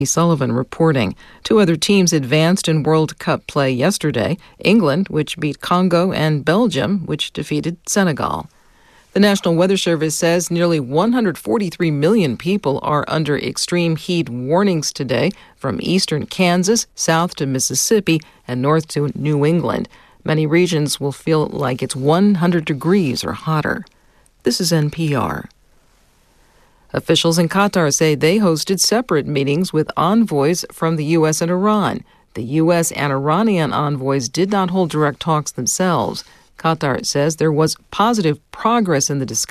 Sullivan reporting. Two other teams advanced in World Cup play yesterday. England, which beat Congo, and Belgium, which defeated Senegal. The National Weather Service says nearly 143 million people are under extreme heat warnings today, from eastern Kansas, south to Mississippi, and north to New England. Many regions will feel like it's 100 degrees or hotter. This is NPR. Officials in Qatar say they hosted separate meetings with envoys from the U.S. and Iran. The U.S. and Iranian envoys did not hold direct talks themselves. Qatar says there was positive progress in the discussion.